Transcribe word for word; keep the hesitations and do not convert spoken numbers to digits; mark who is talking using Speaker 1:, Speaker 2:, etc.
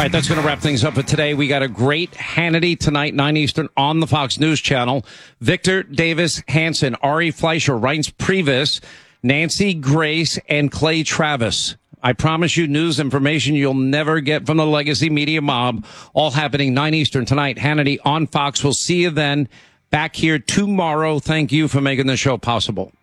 Speaker 1: All right, that's going to wrap things up for today. We got a great Hannity tonight, nine Eastern, on the Fox News Channel. Victor Davis Hanson, Ari Fleischer, Reince Priebus, Nancy Grace, and Clay Travis. I promise you news information you'll never get from the legacy media mob. All happening nine Eastern tonight. Hannity on Fox. We'll see you then. Back here tomorrow. Thank you for making the show possible.